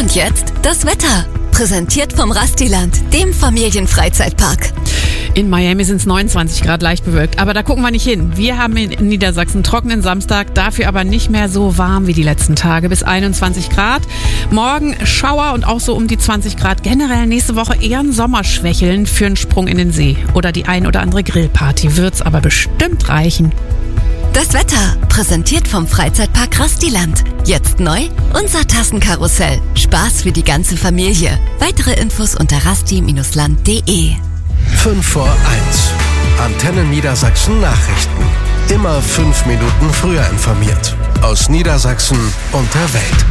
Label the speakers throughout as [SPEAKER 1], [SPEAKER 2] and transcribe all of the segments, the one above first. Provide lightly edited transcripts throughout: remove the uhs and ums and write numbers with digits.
[SPEAKER 1] Und jetzt das Wetter. Präsentiert vom Rastiland, dem Familienfreizeitpark.
[SPEAKER 2] In Miami sind es 29 Grad, leicht bewölkt. Aber da gucken wir nicht hin. Wir haben in Niedersachsen einen trockenen Samstag, dafür aber nicht mehr so warm wie die letzten Tage, bis 21 Grad. Morgen Schauer und auch so um die 20 Grad. Generell nächste Woche eher ein Sommerschwächeln für einen Sprung in den See. Oder die ein oder andere Grillparty wird's aber bestimmt reichen.
[SPEAKER 1] Das Wetter, präsentiert vom Freizeitpark Rastiland. Jetzt neu, unser Tassenkarussell. Spaß für die ganze Familie. Weitere Infos unter rasti-land.de.
[SPEAKER 3] 5 vor 1. Antenne Niedersachsen Nachrichten. Immer 5 Minuten früher informiert. Aus Niedersachsen und der Welt.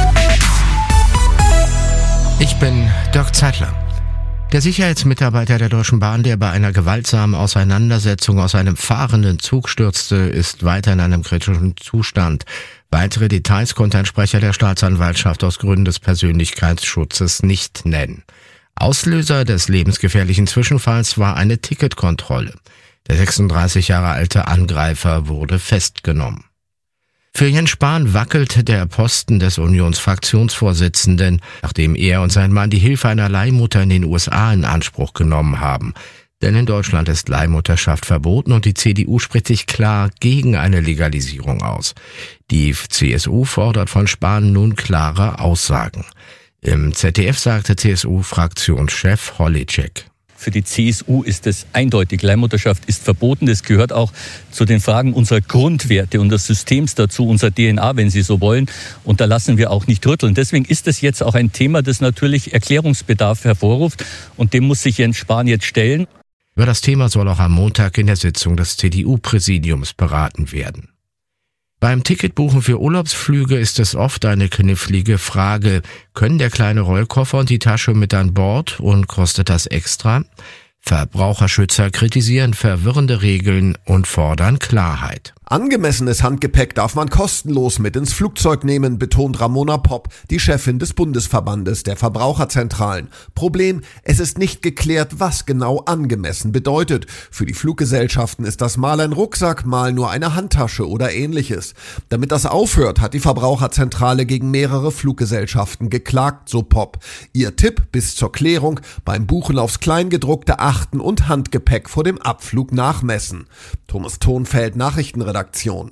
[SPEAKER 4] Ich bin Dirk Zeitler. Der Sicherheitsmitarbeiter der Deutschen Bahn, der bei einer gewaltsamen Auseinandersetzung aus einem fahrenden Zug stürzte, ist weiter in einem kritischen Zustand. Weitere Details konnte ein Sprecher der Staatsanwaltschaft aus Gründen des Persönlichkeitsschutzes nicht nennen. Auslöser des lebensgefährlichen Zwischenfalls war eine Ticketkontrolle. Der 36 Jahre alte Angreifer wurde festgenommen. Für Jens Spahn wackelt der Posten des Unionsfraktionsvorsitzenden, nachdem er und sein Mann die Hilfe einer Leihmutter in den USA in Anspruch genommen haben. Denn in Deutschland ist Leihmutterschaft verboten und die CDU spricht sich klar gegen eine Legalisierung aus. Die CSU fordert von Spahn nun klare Aussagen. Im ZDF sagte CSU-Fraktionschef Holitschek:
[SPEAKER 5] Für die CSU ist es eindeutig, Leihmutterschaft ist verboten. Das gehört auch zu den Fragen unserer Grundwerte und des Systems dazu, unserer DNA, wenn Sie so wollen. Und da lassen wir auch nicht rütteln. Deswegen ist es jetzt auch ein Thema, das natürlich Erklärungsbedarf hervorruft. Und dem muss sich Jens Spahn jetzt stellen.
[SPEAKER 4] Über das Thema soll auch am Montag in der Sitzung des CDU-Präsidiums beraten werden. Beim Ticketbuchen für Urlaubsflüge ist es oft eine knifflige Frage. Können der kleine Rollkoffer und die Tasche mit an Bord und kostet das extra? Verbraucherschützer kritisieren verwirrende Regeln und fordern Klarheit.
[SPEAKER 6] Angemessenes Handgepäck darf man kostenlos mit ins Flugzeug nehmen, betont Ramona Popp, die Chefin des Bundesverbandes der Verbraucherzentralen. Problem, es ist nicht geklärt, was genau angemessen bedeutet. Für die Fluggesellschaften ist das mal ein Rucksack, mal nur eine Handtasche oder ähnliches. Damit das aufhört, hat die Verbraucherzentrale gegen mehrere Fluggesellschaften geklagt, so Popp. Ihr Tipp bis zur Klärung: beim Buchen aufs Kleingedruckte achten und Handgepäck vor dem Abflug nachmessen. Thomas Thonfeld, Nachrichtenredaktion.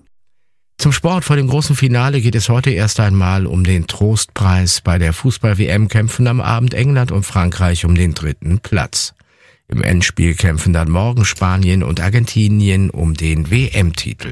[SPEAKER 4] Zum Sport. Vor dem großen Finale geht es heute erst einmal um den Trostpreis. Bei der Fußball-WM kämpfen am Abend England und Frankreich um den 3. Platz. Im Endspiel kämpfen dann morgen Spanien und Argentinien um den WM-Titel.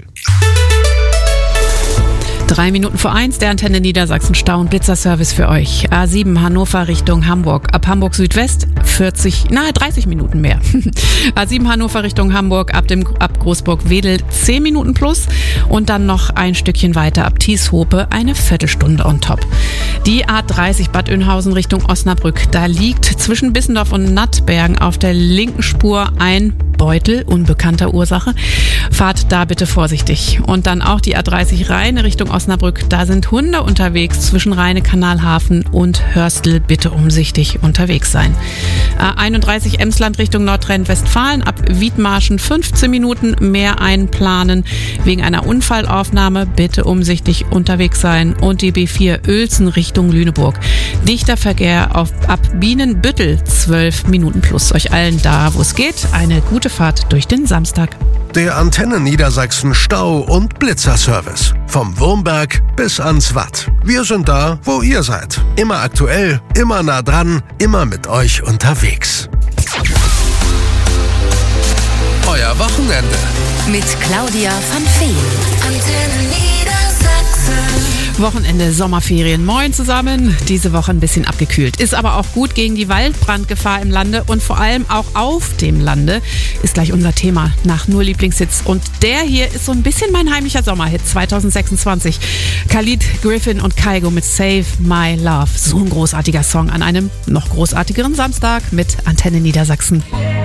[SPEAKER 2] 3 Minuten vor 1, der Antenne Niedersachsen Stau- und Blitzerservice für euch. A7 Hannover Richtung Hamburg. Ab Hamburg Südwest 30 Minuten mehr. A7 Hannover Richtung Hamburg ab Großburg-Wedel 10 Minuten plus und dann noch ein Stückchen weiter ab Thieshope eine Viertelstunde on top. Die A30 Bad Oeynhausen Richtung Osnabrück. Da liegt zwischen Bissendorf und Nattbergen auf der linken Spur ein Beutel unbekannter Ursache. Fahrt da bitte vorsichtig. Und dann auch die A30 Rheine Richtung Osnabrück. Da sind Hunde unterwegs zwischen Rheine, Kanalhafen und Hörstel. Bitte umsichtig unterwegs sein. A31 Emsland Richtung Nordrhein-Westfalen. Ab Wiedmarschen 15 Minuten mehr einplanen. Wegen einer Unfallaufnahme bitte umsichtig unterwegs sein. Und die B4 Uelzen Richtung Lüneburg. Dichter Verkehr ab Bienenbüttel 12 Minuten plus. Euch allen da, wo es geht, eine gute Fahrt durch den Samstag.
[SPEAKER 3] Der Antenne Niedersachsen Stau- und Blitzerservice. Vom Wurmberg bis ans Watt. Wir sind da, wo ihr seid. Immer aktuell, immer nah dran, immer mit euch unterwegs. Euer Wochenende.
[SPEAKER 1] Mit Claudia van Feen. Antenne Niedersachsen.
[SPEAKER 2] Wochenende, Sommerferien. Moin zusammen. Diese Woche ein bisschen abgekühlt. Ist aber auch gut gegen die Waldbrandgefahr im Lande und vor allem auch auf dem Lande. Ist gleich unser Thema nach nur Lieblingshits. Und der hier ist so ein bisschen mein heimlicher Sommerhit 2026. Khalid, Griffin und Kygo mit Save My Love. So ein großartiger Song an einem noch großartigeren Samstag mit Antenne Niedersachsen.